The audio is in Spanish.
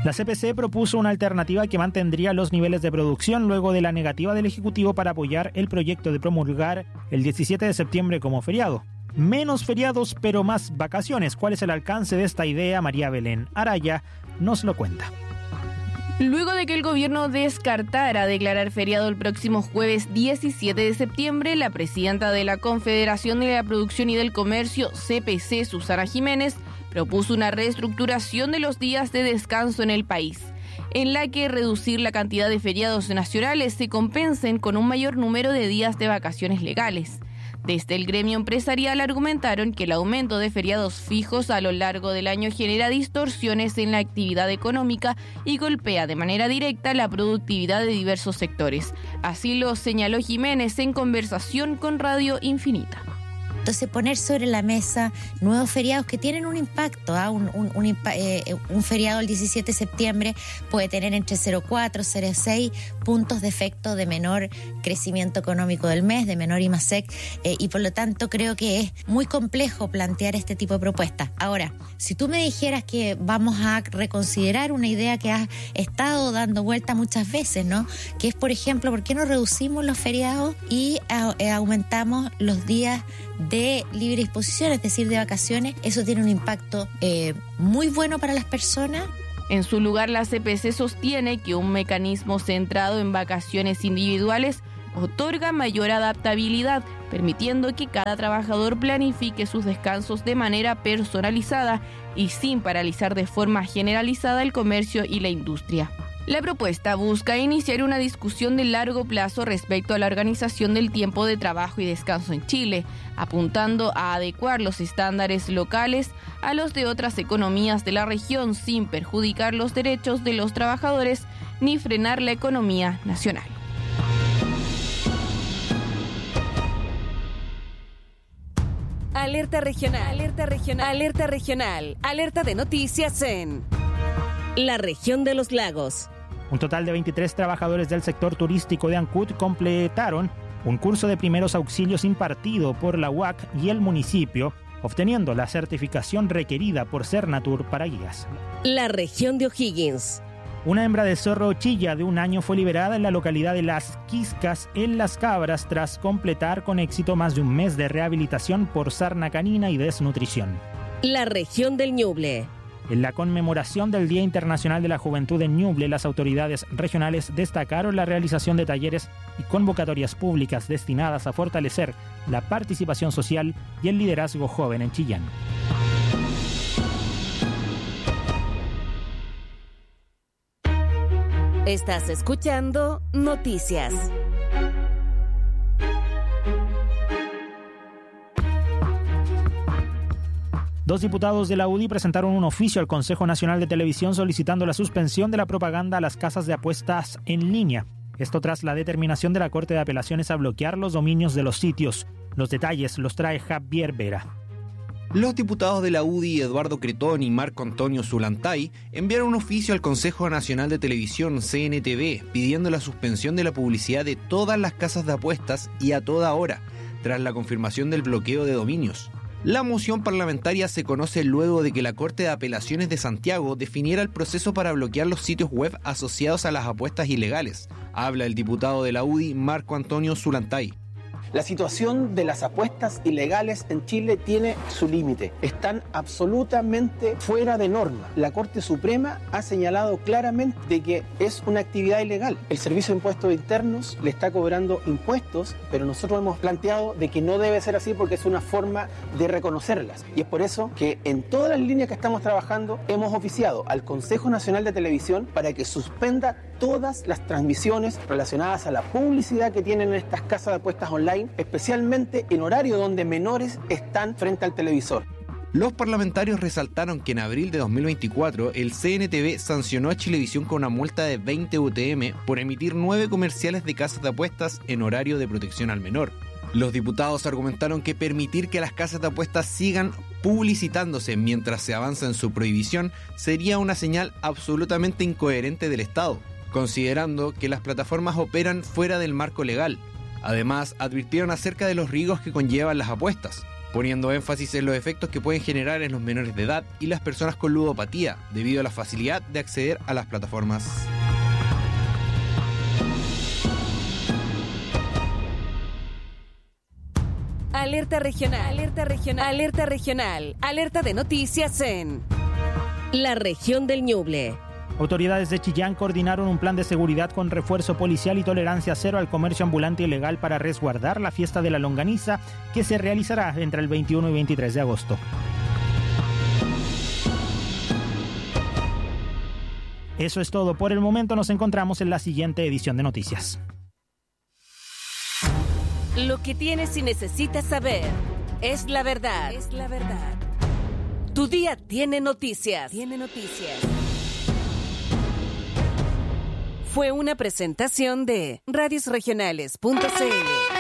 La CPC propuso una alternativa que mantendría los niveles de producción luego de la negativa del Ejecutivo para apoyar el proyecto de promulgar el 17 de septiembre como feriado. Menos feriados, pero más vacaciones. ¿Cuál es el alcance de esta idea? María Belén Araya nos lo cuenta. Luego de que el gobierno descartara declarar feriado el próximo jueves 17 de septiembre, la presidenta de la Confederación de la Producción y del Comercio, CPC, Susana Jiménez, propuso una reestructuración de los días de descanso en el país, en la que reducir la cantidad de feriados nacionales se compensen con un mayor número de días de vacaciones legales. Desde el gremio empresarial argumentaron que el aumento de feriados fijos a lo largo del año genera distorsiones en la actividad económica y golpea de manera directa la productividad de diversos sectores. Así lo señaló Jiménez en conversación con Radio Infinita. Entonces, poner sobre la mesa nuevos feriados que tienen un impacto. Un feriado el 17 de septiembre puede tener entre 0,4 y 0,6 puntos de efecto de menor crecimiento económico del mes, de menor IMASEC, y por lo tanto creo que es muy complejo plantear este tipo de propuestas. Ahora, si tú me dijeras que vamos a reconsiderar una idea que has estado dando vuelta muchas veces, ¿no? Que es, por ejemplo, ¿por qué no reducimos los feriados y aumentamos los días de libre disposición, es decir, de vacaciones? Eso tiene un impacto muy bueno para las personas. En su lugar, la CPC sostiene que un mecanismo centrado en vacaciones individuales otorga mayor adaptabilidad, permitiendo que cada trabajador planifique sus descansos de manera personalizada y sin paralizar de forma generalizada el comercio y la industria. La propuesta busca iniciar una discusión de largo plazo respecto a la organización del tiempo de trabajo y descanso en Chile, apuntando a adecuar los estándares locales a los de otras economías de la región sin perjudicar los derechos de los trabajadores ni frenar la economía nacional. Alerta regional, alerta regional, alerta regional, alerta de noticias en la región de los lagos. Un total de 23 trabajadores del sector turístico de Ancud completaron un curso de primeros auxilios impartido por la UAC y el municipio, obteniendo la certificación requerida por Cernatur para guías. La región de O'Higgins. Una hembra de zorro chilla de 1 año fue liberada en la localidad de Las Quiscas, en Las Cabras, tras completar con éxito más de un mes de rehabilitación por sarna canina y desnutrición. La región del Ñuble. En la conmemoración del Día Internacional de la Juventud en Ñuble, las autoridades regionales destacaron la realización de talleres y convocatorias públicas destinadas a fortalecer la participación social y el liderazgo joven en Chillán. Estás escuchando Noticias. Dos diputados de la UDI presentaron un oficio al Consejo Nacional de Televisión solicitando la suspensión de la propaganda a las casas de apuestas en línea. Esto tras la determinación de la Corte de Apelaciones a bloquear los dominios de los sitios. Los detalles los trae Javier Vera. Los diputados de la UDI, Eduardo Cretón y Marco Antonio Zulantay, enviaron un oficio al Consejo Nacional de Televisión, CNTV, pidiendo la suspensión de la publicidad de todas las casas de apuestas y a toda hora, tras la confirmación del bloqueo de dominios. La moción parlamentaria se conoce luego de que la Corte de Apelaciones de Santiago definiera el proceso para bloquear los sitios web asociados a las apuestas ilegales. Habla el diputado de la UDI, Marco Antonio Zulantay. La situación de las apuestas ilegales en Chile tiene su límite. Están absolutamente fuera de norma. La Corte Suprema ha señalado claramente de que es una actividad ilegal. El Servicio de Impuestos Internos le está cobrando impuestos, pero nosotros hemos planteado de que no debe ser así porque es una forma de reconocerlas. Y es por eso que en todas las líneas que estamos trabajando hemos oficiado al Consejo Nacional de Televisión para que suspenda todas las transmisiones relacionadas a la publicidad que tienen estas casas de apuestas online, especialmente en horario donde menores están frente al televisor. Los parlamentarios resaltaron que en abril de 2024 el CNTV sancionó a Chilevisión con una multa de 20 UTM por emitir 9 comerciales de casas de apuestas en horario de protección al menor. Los diputados argumentaron que permitir que las casas de apuestas sigan publicitándose mientras se avanza en su prohibición sería una señal absolutamente incoherente del Estado, considerando que las plataformas operan fuera del marco legal. Además, advirtieron acerca de los riesgos que conllevan las apuestas. poniendo énfasis en los efectos que pueden generar en los menores de edad y las personas con ludopatía, debido a la facilidad de acceder a las plataformas. Alerta regional, alerta regional, alerta regional, alerta de noticias en la región del Ñuble. Autoridades de Chillán coordinaron un plan de seguridad con refuerzo policial y tolerancia cero al comercio ambulante ilegal para resguardar la fiesta de la longaniza que se realizará entre el 21 y 23 de agosto. Eso es todo por el momento. Nos encontramos en la siguiente edición de Noticias. Lo que tienes y necesitas saber es la verdad. Es la verdad. Tu día tiene noticias. Tiene noticias. Fue una presentación de radiosregionales.cl.